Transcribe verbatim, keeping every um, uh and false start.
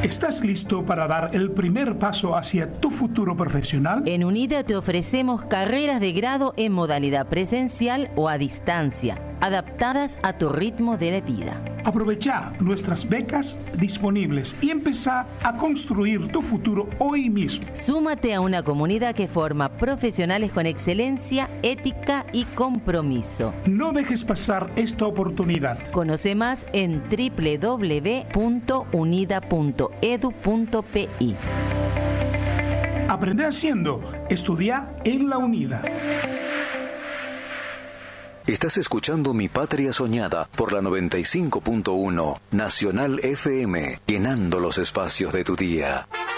¿Estás listo para dar el primer paso hacia tu futuro profesional? En UNIDA te ofrecemos carreras de grado en modalidad presencial o a distancia, adaptadas a tu ritmo de vida. Aprovecha nuestras becas disponibles y empezá a construir tu futuro hoy mismo. Súmate a una comunidad que forma profesionales con excelencia, ética y compromiso. No dejes pasar esta oportunidad. Conoce más en doble u doble u doble u punto unida punto edu punto pe i. Aprende haciendo. Estudia en la UNIDA. Estás escuchando Mi Patria Soñada por la noventa y cinco punto uno Nacional F M, llenando los espacios de tu día.